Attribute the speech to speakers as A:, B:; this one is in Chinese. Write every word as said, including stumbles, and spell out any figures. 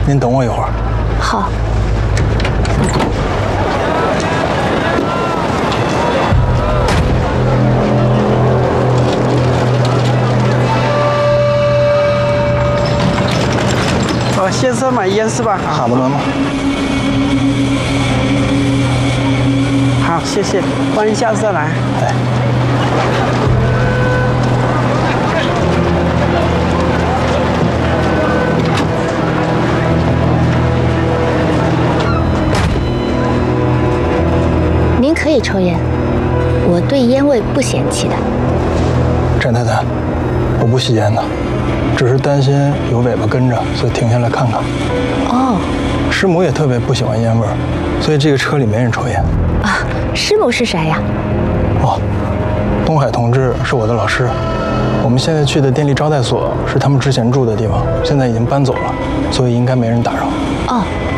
A: 您等我一会儿。
B: 好。
C: 哦，先生买烟是吧？
A: 好的，妈妈。
C: 好，谢谢，欢迎下次再来。
A: 哎。
B: 您可以抽烟，我对烟味不嫌弃的。
A: 展太太，我不吸烟的，只是担心有尾巴跟着，所以停下来看看。
B: 哦。
A: 师母也特别不喜欢烟味儿，所以这个车里没人抽烟。
B: 啊，师母是谁呀？
A: 哦，东海同志是我的老师。我们现在去的电力招待所是他们之前住的地方，现在已经搬走了，所以应该没人打扰。
B: 哦，